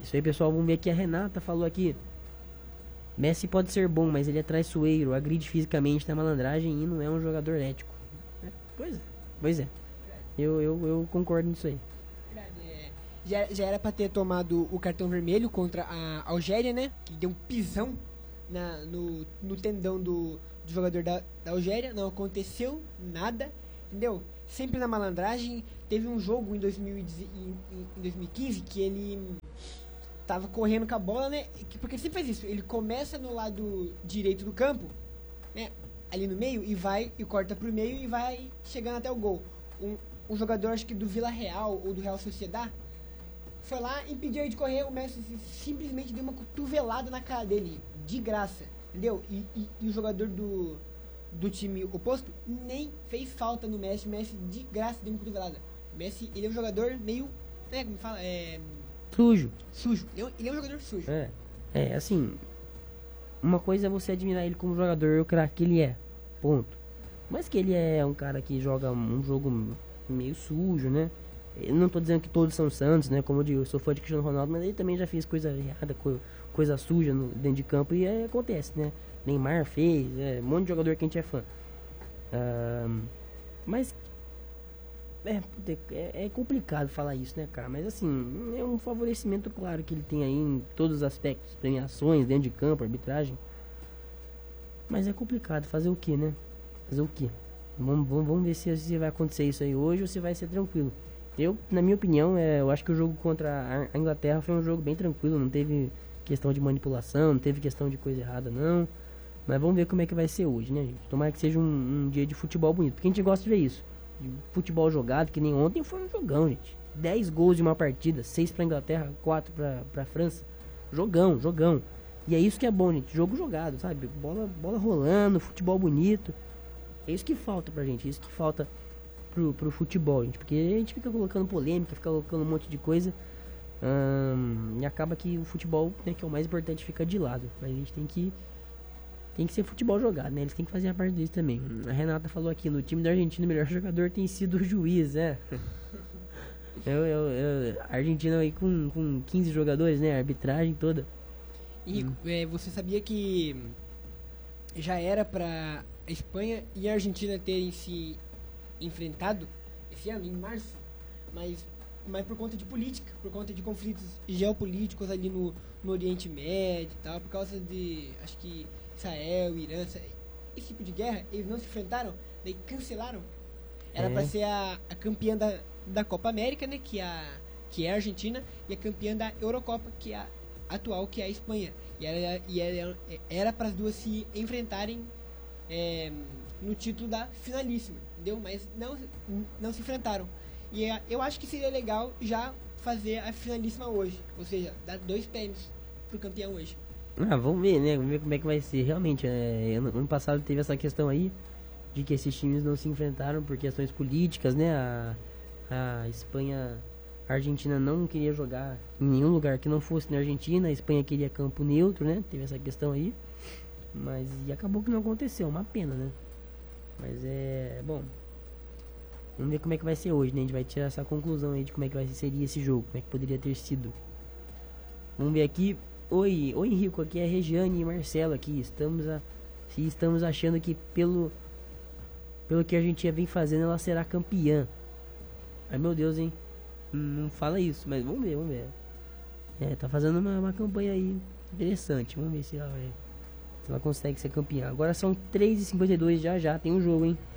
Isso aí, pessoal. Vamos ver aqui. A Renata falou aqui. Messi pode ser bom, mas ele é traiçoeiro, agride fisicamente na malandragem e não é um jogador ético. Pois é, pois é. Eu concordo nisso aí. Já era pra ter tomado o cartão vermelho contra a Algéria, né? Que deu um pisão no tendão do jogador da Algéria. Não aconteceu nada, entendeu? Sempre na malandragem. Teve um jogo em 2015 que ele tava correndo com a bola, né? Porque ele sempre faz isso. Ele começa no lado direito do campo, né? Ali no meio, e corta pro meio e vai chegando até o gol. Um jogador, acho que do Vila Real ou do Real Sociedad, foi lá, impediu ele de correr. O Messi simplesmente deu uma cotovelada na cara dele, de graça, entendeu? E o jogador do time oposto nem fez falta no Messi. O Messi de graça deu uma cotovelada. O Messi, ele é um jogador meio, né, como fala, Sujo. Ele é um jogador sujo. Assim, uma coisa é você admirar ele como jogador, o craque que ele é, ponto. Mas que ele é um cara que joga um jogo meio sujo, né? Eu não tô dizendo que todos são santos, né? Como eu digo, eu sou fã de Cristiano Ronaldo, mas ele também já fez coisa errada, coisa suja dentro de campo, e acontece, né? Neymar fez, um monte de jogador que a gente é fã. Mas é complicado falar isso, né, cara? Mas assim, é um favorecimento claro que ele tem aí em todos os aspectos, premiações, dentro de campo, arbitragem. Mas é complicado, fazer o que, né? Fazer o que? Vamos ver se vai acontecer isso aí hoje ou se vai ser tranquilo. Na minha opinião, eu acho que o jogo contra a Inglaterra foi um jogo bem tranquilo, não teve questão de manipulação, não teve questão de coisa errada, não. Mas vamos ver como é que vai ser hoje, né, gente? Tomara que seja um dia de futebol bonito, porque a gente gosta de ver isso. De futebol jogado, que nem ontem foi um jogão, gente. 10 gols de uma partida, 6 pra Inglaterra, 4 pra França. Jogão. E é isso que é bom, gente. Jogo jogado, sabe? Bola rolando, futebol bonito. É isso que falta pra gente, é isso que falta pro futebol, gente. Porque a gente fica colocando polêmica, fica colocando um monte de coisa. E acaba que o futebol, né, que é o mais importante, fica de lado. Mas a gente tem que ser futebol jogado, né? Eles têm que fazer a parte deles também. A Renata falou aqui, no time da Argentina o melhor jogador tem sido o juiz, a Argentina aí com 15 jogadores, né? A arbitragem toda. E você sabia que já era pra a Espanha e a Argentina terem se enfrentado esse ano, em março, mas por conta de política, por conta de conflitos geopolíticos ali no Oriente Médio e tal, por causa de, acho que Israel, Irã, esse tipo de guerra, eles não se enfrentaram, daí cancelaram. Era pra ser a campeã da Copa América, né, que é a Argentina, e a campeã da Eurocopa, que é a atual, que é a Espanha. E era para as duas se enfrentarem no título da finalíssima, entendeu? Mas não se enfrentaram. E eu acho que seria legal já fazer a finalíssima hoje, ou seja, dar 2 prêmios pro campeão hoje. Vamos ver, né? Vamos ver como é que vai ser. Realmente, ano passado teve essa questão aí de que esses times não se enfrentaram por questões políticas, né? A Espanha, a Argentina não queria jogar em nenhum lugar que não fosse na Argentina, a Espanha queria campo neutro, né? Teve essa questão aí. Mas acabou que não aconteceu, uma pena, né? Mas bom. Vamos ver como é que vai ser hoje, né? A gente vai tirar essa conclusão aí de como é que seria esse jogo, como é que poderia ter sido. Vamos ver aqui. Oi Henrico, aqui é Regiane e Marcelo aqui. Estamos achando que pelo que a Argentina vem fazendo, ela será campeã. Ai meu Deus, hein? Não fala isso, mas vamos ver. Tá fazendo uma campanha aí interessante. Vamos ver se ela consegue ser campeã. Agora são 3h52, já tem um jogo, hein?